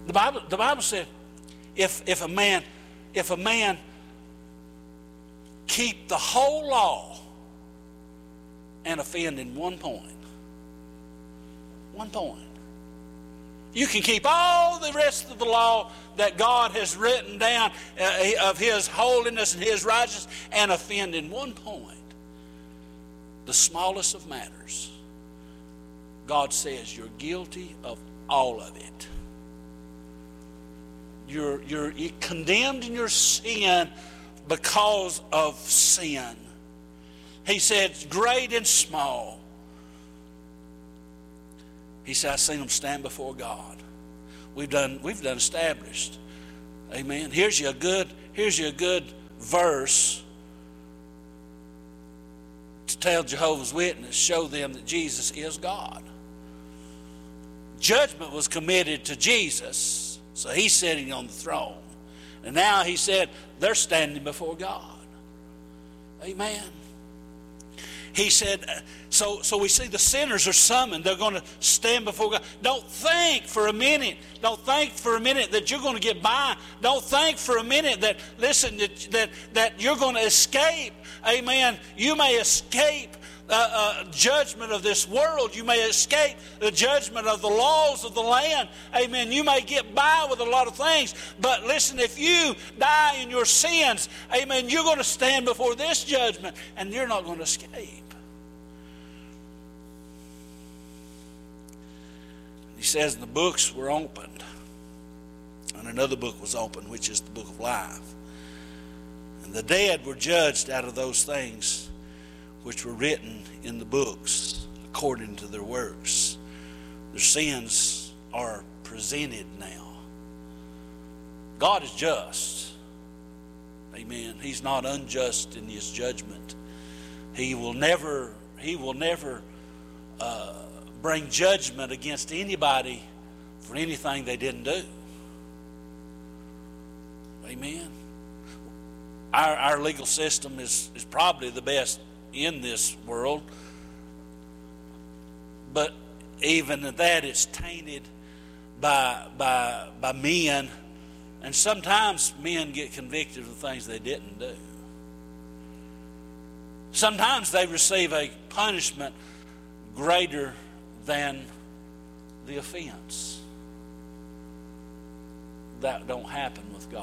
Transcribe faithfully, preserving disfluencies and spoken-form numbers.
The Bible, the Bible said, if if a man, if a man keep the whole law and offend in one point, one point, you can keep all the rest of the law that God has written down uh, of His holiness and His righteousness and offend in one point, the smallest of matters. God says you're guilty of all of it. You're, you're condemned in your sin because of sin. He said, great and small. He said, I've seen them stand before God. We've done, we've done established. Amen. Here's you a good, here's you a good verse to tell Jehovah's Witness, show them that Jesus is God. Judgment was committed to Jesus, so He's sitting on the throne. And now He said they're standing before God. Amen. He said, so, so we see the sinners are summoned. They're going to stand before God. Don't think for a minute. Don't think for a minute that you're going to get by. Don't think for a minute that, listen, that, that, that you're going to escape. Amen. You may escape uh, uh, judgment of this world. You may escape the judgment of the laws of the land. Amen. You may get by with a lot of things. But listen, if you die in your sins, amen, you're going to stand before this judgment and you're not going to escape. He says, the books were opened, and another book was opened, which is the book of life. And the dead were judged out of those things which were written in the books according to their works. Their sins are presented now. God is just. Amen. He's not unjust in His judgment. He will never, He will never uh, bring judgment against anybody for anything they didn't do. Amen. Our, our legal system is, is probably the best in this world, but even at that, it's tainted by, by, by men, and sometimes men get convicted of things they didn't do. Sometimes they receive a punishment greater than the offense. That don't happen with God.